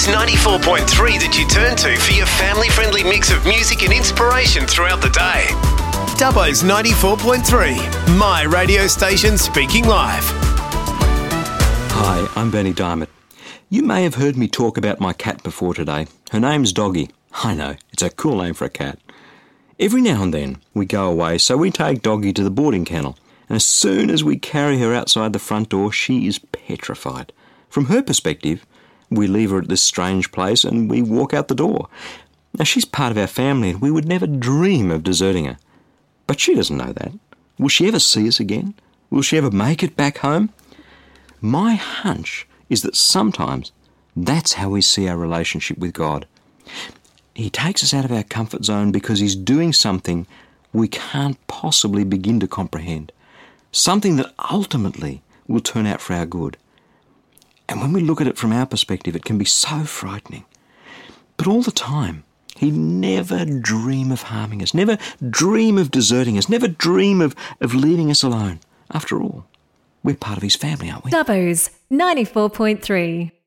Dubbo's 94.3 that you turn to for your family-friendly mix of music and inspiration throughout the day. Dubbo's 94.3, my radio station speaking live. Hi, I'm Bernie Diamond. You may have heard me talk about my cat before today. Her name's Doggy. I know, it's a cool name for a cat. Every now and then we go away, so we take Doggy to the boarding kennel. And as soon as we carry her outside the front door, she is petrified. From her perspective, we leave her at this strange place and we walk out the door. Now, she's part of our family and we would never dream of deserting her. But she doesn't know that. Will she ever see us again? Will she ever make it back home? My hunch is that sometimes that's how we see our relationship with God. He takes us out of our comfort zone because he's doing something we can't possibly begin to comprehend. Something that ultimately will turn out for our good. And when we look at it from our perspective, it can be so frightening. But all the time, he'd never dream of harming us, never dream of deserting us, never dream of leaving us alone. After all, we're part of his family, aren't we? Dubbo's 94.3.